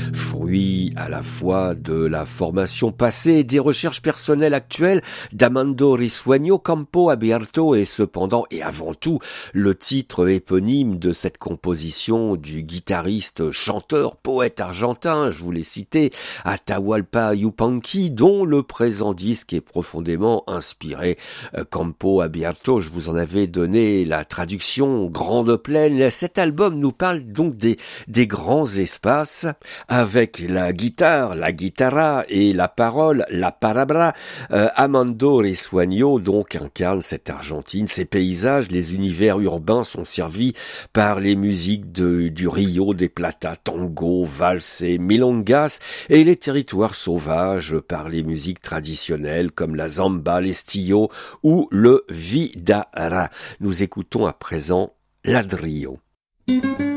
fruit à la fois de la formation passée et des recherches personnelles actuelles d'Amando Risueño. Campo Abierto est cependant et avant tout le titre éponyme de cette composition du guitariste, chanteur, poète argentin, je vous l'ai cité, Atahualpa Yupanqui, dont le présent disque est profondément inspiré. Campo Abierto, je vous en avais donné la traduction, grande plaine. Cet album nous parle donc des grands espaces, avec la guitare, la guitarra et la parole, la palabra. Amando Risueño donc incarne cette Argentine, ses paysages, les univers urbains sont servis par les musiques du Rio de Plata, tango, valses et milongas, et les territoires sauvages par les musiques traditionnelles comme la zamba, l'estillo ou le vidara. Nous écoutons à présent Ladrillo.